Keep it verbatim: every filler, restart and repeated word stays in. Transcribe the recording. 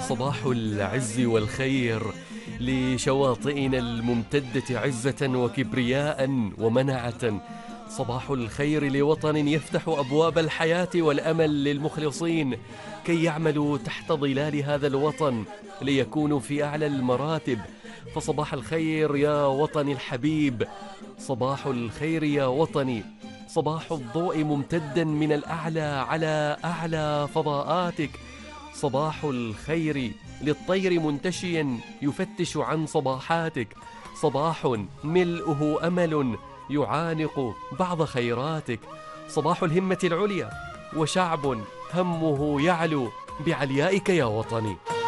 صباح العز والخير لشواطئنا الممتدة عزة وكبرياء ومنعة. صباح الخير لوطن يفتح أبواب الحياة والأمل للمخلصين كي يعملوا تحت ظلال هذا الوطن ليكونوا في أعلى المراتب. فصباح الخير يا وطني الحبيب، صباح الخير يا وطني، صباح الضوء ممتدا من الأعلى على أعلى فضاءاتك. صباح الخير للطير منتشيا يفتش عن صباحاتك، صباح ملؤه أمل يعانق بعض خيراتك. صباح الهمة العليا وشعب همه يعلو بعليائك يا وطني.